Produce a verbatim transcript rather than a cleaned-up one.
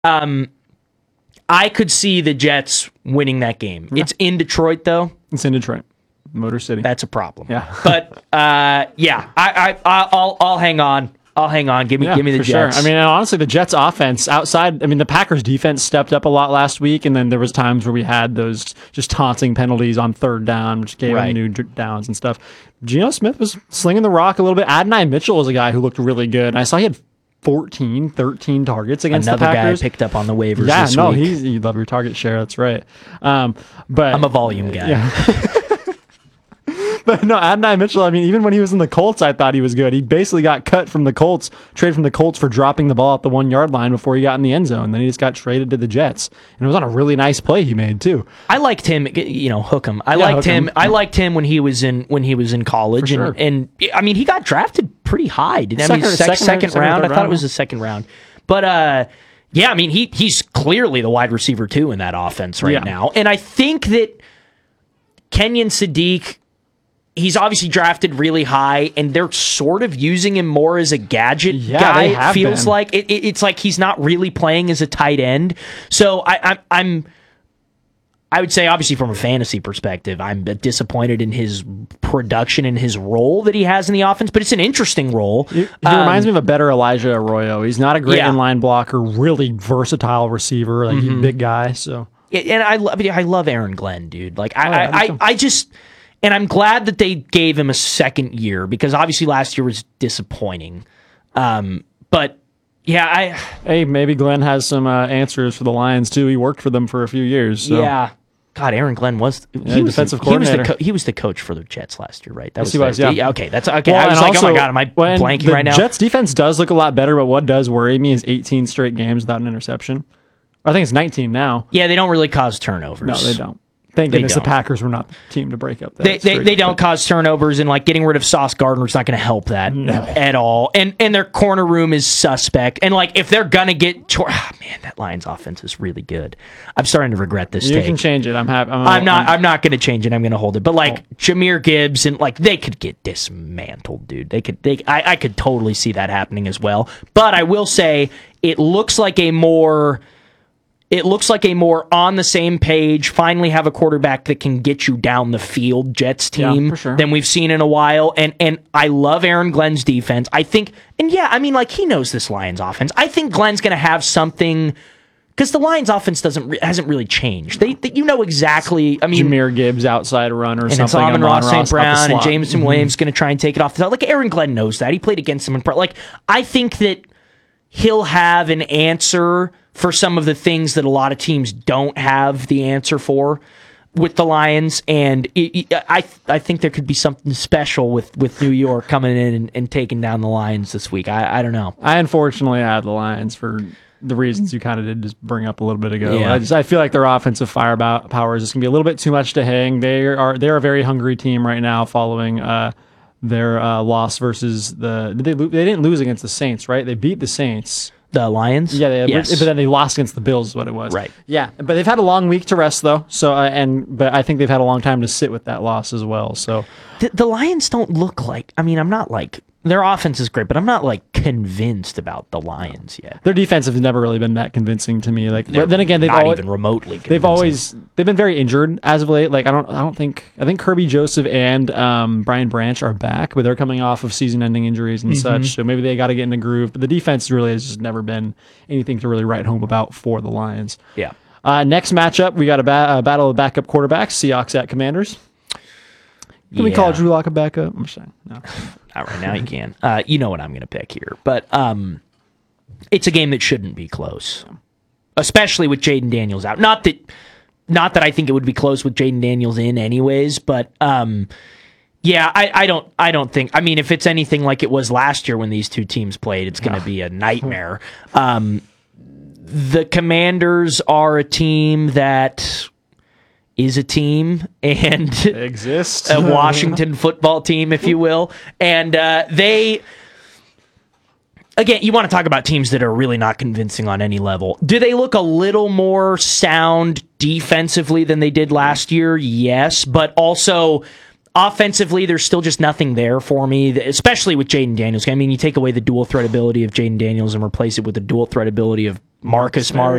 Um, I could see the Jets winning that game. Yeah. It's in Detroit, though. It's in Detroit, Motor City. That's a problem. Yeah, but uh, yeah, I, I, I'll, I'll hang on. I'll hang on. Give me, yeah, give me the for Jets. Sure. I mean, honestly, the Jets' offense outside. I mean, the Packers' defense stepped up a lot last week, and then there was times where we had those just taunting penalties on third down, which gave right. them new downs and stuff. Geno Smith was slinging the rock a little bit. Adonai Mitchell was a guy who looked really good. And I saw he had fourteen, thirteen targets against Another the Packers. Guy picked up on the waivers. Yeah, this no, week. he's you love your target share. That's right. Um, but I'm a volume guy. Yeah. But no, Adonai Mitchell, I mean, even when he was in the Colts, I thought he was good. He basically got cut from the Colts, traded from the Colts for dropping the ball at the one-yard line before he got in the end zone. Then he just got traded to the Jets. And it was on a really nice play he made, too. I liked him, you know, hook him. I yeah, liked him. him. I liked him when he was in when he was in college. For and, sure. and, I mean, he got drafted pretty high. Did I second, mean, sec- second, second, second round? I thought round. it was the second round. But, uh, yeah, I mean, he he's clearly the wide receiver, too, in that offense right yeah. now. And I think that Kenyon Sadiq, he's obviously drafted really high, and they're sort of using him more as a gadget yeah, guy. They have feels been. like it, it, it's like he's not really playing as a tight end. So I, I, I'm, I would say, obviously from a fantasy perspective, I'm disappointed in his production and his role that he has in the offense. But it's an interesting role. He, he um, reminds me of a better Elijah Arroyo. He's not a great yeah. inline blocker, really versatile receiver, like Mm-hmm. he's a big guy. So and I, love, I love Aaron Glenn, dude. Like I, Oh, yeah, I, I, I just. And I'm glad that they gave him a second year because obviously last year was disappointing. Um, but yeah, I hey, maybe Glenn has some uh, answers for the Lions too. He worked for them for a few years. So. yeah. God, Aaron Glenn was Yeah, he was defensive the, he was the coordinator. co- he was the coach for the Jets last year, right? That Yes, he was, yeah. Okay, that's okay. Well, I was and like, also, oh my god, am I when blanking the right now? Jets defense does look a lot better, but what does worry me is eighteen straight games without an interception. I think it's nineteen now. Yeah, they don't really cause turnovers. No, they don't. Thank They goodness the don't. Packers were not the team to break up that. They they, streak. they don't cause turnovers, and like getting rid of Sauce Gardner is not going to help that No. at all. And and their corner room is suspect. And like if they're gonna get, tor- oh, man, that Lions offense is really good. I'm starting to regret this. You take. can change it. I'm happy. I'm, I'm not. I'm, I'm not going to change it. I'm going to hold it. But like Jahmyr Gibbs and like they could get dismantled, dude. They could. They. I, I could totally see that happening as well. But I will say it looks like a more. It looks like a more on the same page, finally have a quarterback that can get you down the field Jets team Yeah, for sure. than we've seen in a while. And and I love Aaron Glenn's defense. I think, and yeah, I mean, like he knows this Lions offense. I think Glenn's going to have something because the Lions offense doesn't re- hasn't really changed. They, they you know exactly. I mean, Jahmyr Gibbs outside run or and something. it's Amon Ross Saint Brown and Jameson Jameson Williams going to try and take it off the top. Like Aaron Glenn knows that. He played against him in pro. Like I think that he'll have an answer for some of the things that a lot of teams don't have the answer for with the Lions, and it, it, I I think there could be something special with, with New York coming in and, and taking down the Lions this week. I, I don't know. I unfortunately had the Lions for the reasons you kind of did just bring up a little bit ago. Yeah. I just I feel like their offensive firepower is just gonna be a little bit too much to hang. They are they're a very hungry team right now, following uh, their uh, loss versus the did they lo- they didn't lose against the Saints, right? They beat the Saints. The Lions? Yeah, they, yes. but then they lost against the Bills is what it was. Right. Yeah, but they've had a long week to rest though. So uh, and but I think they've had a long time to sit with that loss as well. So the, the Lions don't look like, I mean, I'm not like, their offense is great, but I'm not like convinced about the Lions yet. their defense has never really been that convincing to me. Like, They're but then again, they've not always, even remotely convincing. They've always they've been very injured as of late. Like I don't I don't think I think Kirby Joseph and um, Brian Branch are back, but they're coming off of season-ending injuries and Mm-hmm. such. So maybe they got to get in the groove. But the defense really has just never been anything to really write home about for the Lions. Yeah. Uh, next matchup, we got a, ba- a battle of backup quarterbacks: Seahawks at Commanders. Can we call Yeah. Drew Lock a backup? I'm saying no. Not right now, you can. Uh, you know what I'm going to pick here. But um, it's a game that shouldn't be close, especially with Jaden Daniels out. Not that not that I think it would be close with Jaden Daniels in anyways, but um, yeah, I, I don't I don't think. I mean, if it's anything like it was last year when these two teams played, it's going to be a nightmare. Um, the Commanders are a team that is a team and Exist. a Washington football team, if you will. And uh, they, again, you want to talk about teams that are really not convincing on any level. Do they look a little more sound defensively than they did last year? Yes, but also offensively, there's still just nothing there for me, especially with Jaden Daniels. I mean, you take away the dual threat ability of Jaden Daniels and replace it with the dual threat ability of Marcus Mariota.